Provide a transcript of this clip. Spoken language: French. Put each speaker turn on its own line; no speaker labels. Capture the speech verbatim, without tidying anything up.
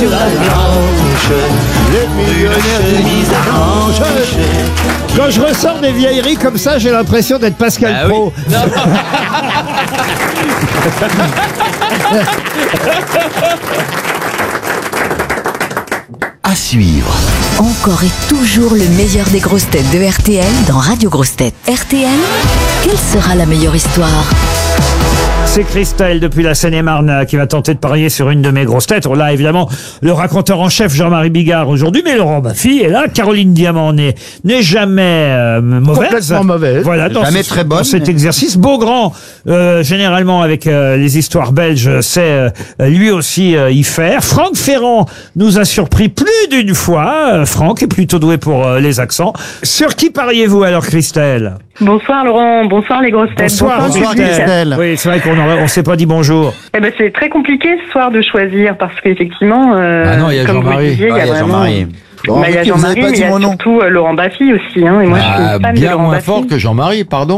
sur la planche, les chemises blanches.
Quand je ressors des vieilleries comme ça, j'ai l'impression d'être Pascal
Ah oui.
Praud.
À suivre.
Encore et toujours le meilleur des grosses têtes de R T L dans Radio Grosses Têtes. R T L, quelle sera la meilleure histoire ?
C'est Christelle depuis la Seine-et-Marne qui va tenter de parier sur une de mes grosses têtes. On a évidemment le raconteur en chef Jean-Marie Bigard aujourd'hui, mais Laurent Baffy est là. Caroline Diamant n'est, n'est jamais euh, mauvaise.
Complètement mauvaise.
Voilà, dans,
Jamais
ce-
très bonne,
dans cet
mais-
exercice. Beaugrand, euh, généralement avec euh, les histoires belges, sait euh, lui aussi euh, y faire. Franck Ferrand nous a surpris plus d'une fois. Euh, Franck est plutôt doué pour euh, les accents. Sur qui pariez-vous alors, Christelle ?
Bonsoir Laurent, bonsoir les grosses têtes.
Bonsoir,
bonsoir,
public.
Christelle.
Oui, c'est vrai qu'on ne s'est pas dit bonjour.
Eh ben, c'est très compliqué ce soir de choisir parce qu'effectivement, euh,
Ah non, il y a
comme vous
Jean-Marie.
le disiez, il y a
Ouais,
vraiment...
Jean-Marie.
Bah, il y a
Ruquier, vous
Jean-Marie,
avez pas
mais il
dit
y a
mon nom.
surtout euh, Laurent Baffy aussi. Hein, et moi, je suis
Ah,
fan de
bien
Laurent
moins
Baffy.
fort que Jean-Marie, pardon.